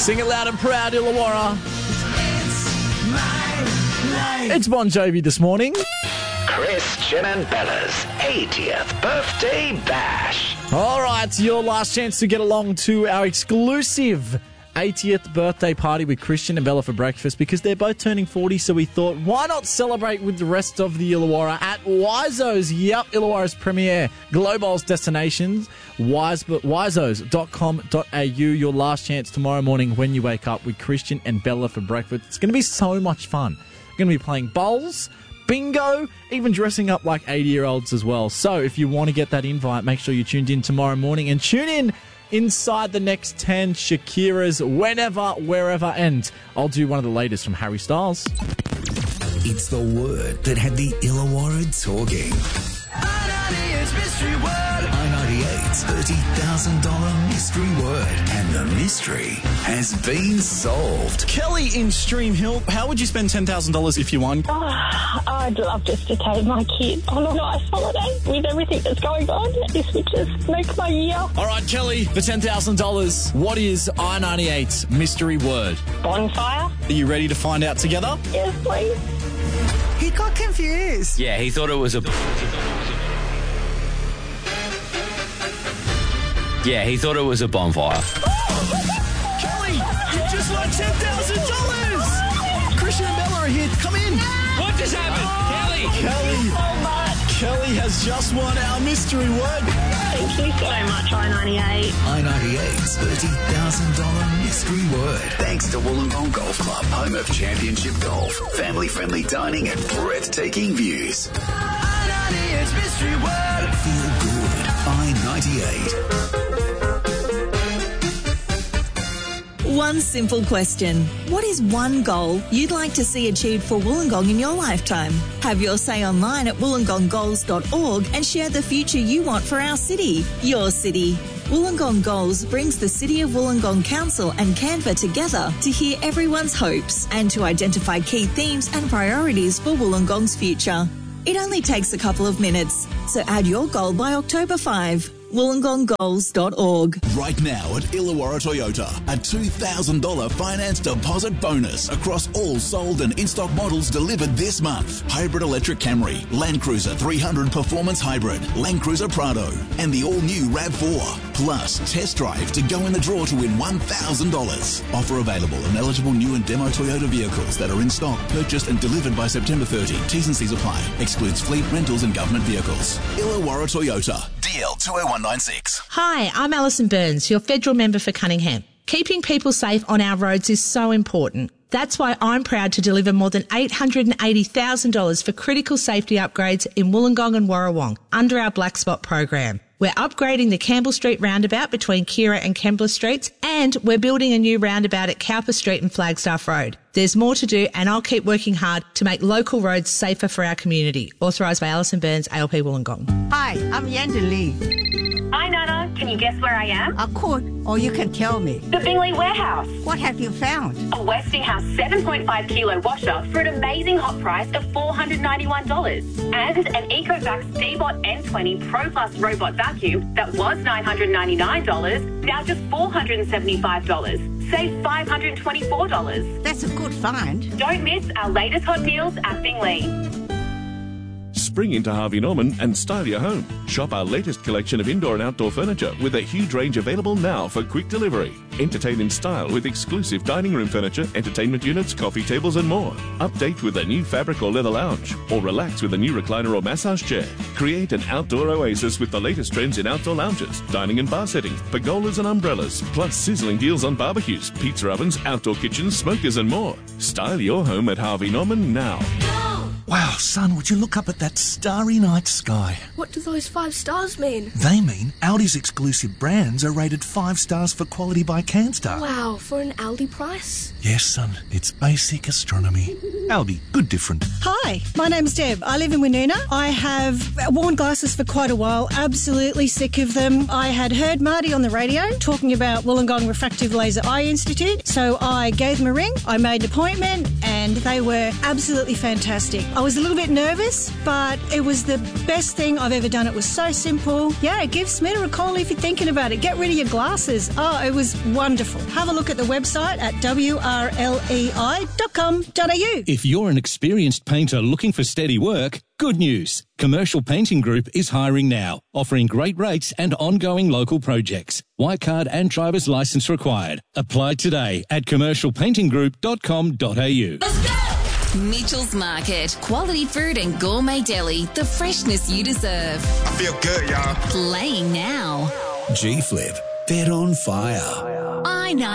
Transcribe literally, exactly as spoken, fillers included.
Sing it loud and proud, Illawarra. It's Bon Jovi this morning. Christian and Bella's eightieth birthday bash. All right, your last chance to get along to our exclusive eightieth birthday party with Christian and Bella for breakfast, because they're both turning forty, so we thought, why not celebrate with the rest of the Illawarra at Wiseau's? Yep, Illawarra's premier Global's destinations, wiseos dot com dot a u. Your last chance tomorrow morning when you wake up with Christian and Bella for breakfast. It's going to be so much fun. We're going to be playing bowls, bingo, even dressing up like eighty-year-olds as well. So if you want to get that invite, make sure you tuned in tomorrow morning, and tune in inside the next ten Shakira's Whenever, Wherever, and I'll do one of the latest from Harry Styles. It's the word that had the Illawarra talking. I ninety-eight's mystery word. I ninety-eight's thirty thousand dollars mystery word. And the mystery has been solved. Kelly in Stream Hill, how would you spend ten thousand dollars if you won? Oh, I'd love just to take my kid on a nice holiday with everything that's going on. This would just make my year. All right, Kelly, for ten thousand dollars, what is I ninety-eight's mystery word? Bonfire? Are you ready to find out together? Yes, please. He got confused. Yeah, he thought it was a... Yeah, he thought it was a bonfire. Kelly, you just won ten thousand dollars! Christian and Bella are here. Come in. What just happened? Kelly! Kelly! So much. Kelly has just won our mystery word. Thank you so much, I ninety-eight. I ninety-eight's thirty thousand dollars mystery word. Thanks to Wollongong Golf Club, home of championship golf, family-friendly dining and breathtaking views. I ninety-eight's mystery word. Feel good. I ninety-eight. One simple question. What is one goal you'd like to see achieved for Wollongong in your lifetime? Have your say online at wollongong goals dot org and share the future you want for our city, your city. Wollongong Goals brings the City of Wollongong Council and Canva together to hear everyone's hopes and to identify key themes and priorities for Wollongong's future. It only takes a couple of minutes, so add your goal by October fifth. wollongong goals dot org. Right now at Illawarra Toyota, a two thousand dollars finance deposit bonus across all sold and in-stock models delivered this month. Hybrid electric Camry, Land Cruiser three hundred Performance Hybrid, Land Cruiser Prado, and the all-new RAV four. Plus, test drive to go in the draw to win one thousand dollars. Offer available on eligible new and demo Toyota vehicles that are in stock, purchased and delivered by September thirtieth. T's and C's apply. Excludes fleet, rentals and government vehicles. Illawarra Toyota. D L two oh one nine six. Hi, I'm Alison Burns, your federal member for Cunningham. Keeping people safe on our roads is so important. That's why I'm proud to deliver more than eight hundred eighty thousand dollars for critical safety upgrades in Wollongong and Warrawong under our Black Spot program. We're upgrading the Campbell Street roundabout between Keira and Kembla Streets, and we're building a new roundabout at Cowper Street and Flagstaff Road. There's more to do, and I'll keep working hard to make local roads safer for our community. Authorised by Alison Burns, A L P Wollongong. Hi, I'm Yanda Lee. Hi, Nana. Can you guess where I am? I could, or you can tell me. The Bingley Warehouse. What have you found? A Westinghouse seven point five kilo washer for an amazing hot price of four hundred ninety-one dollars. And an Ecovacs D-Bot N twenty Pro Plus robot vacuum that was nine hundred ninety-nine dollars, now just four hundred seventy-five dollars. Save five hundred twenty-four dollars. That's a good find. Don't miss our latest hot deals at Bingley. Spring into Harvey Norman and style your home. Shop our latest collection of indoor and outdoor furniture with a huge range available now for quick delivery. Entertain in style with exclusive dining room furniture, entertainment units, coffee tables and more. Update with a new fabric or leather lounge, or relax with a new recliner or massage chair. Create an outdoor oasis with the latest trends in outdoor lounges, dining and bar settings, pergolas and umbrellas, plus sizzling deals on barbecues, pizza ovens, outdoor kitchens, smokers and more. Style your home at Harvey Norman now. Wow, son, would you look up at that starry night sky? What do those five stars mean? They mean Aldi's exclusive brands are rated five stars for quality by Canstar. Wow, for an Aldi price? Yes, son, it's basic astronomy. Aldi, good different. Hi, my name's Deb. I live in Woonona. I have worn glasses for quite a while, absolutely sick of them. I had heard Marty on the radio talking about Wollongong Refractive Laser Eye Institute, so I gave them a ring, I made an appointment, and and they were absolutely fantastic. I was a little bit nervous, but it was the best thing I've ever done. It was so simple. Yeah, give Smita a call if you're thinking about it. Get rid of your glasses. Oh, it was wonderful. Have a look at the website at w r l e i dot com dot a u. If you're an experienced painter looking for steady work, good news. Commercial Painting Group is hiring now, offering great rates and ongoing local projects. White card and driver's license required. Apply today at commercial painting group dot com dot a u. Mitchell's Market. Quality food and gourmet deli. The freshness you deserve. I feel good, y'all. Playing now. G-Flip. Bet on fire.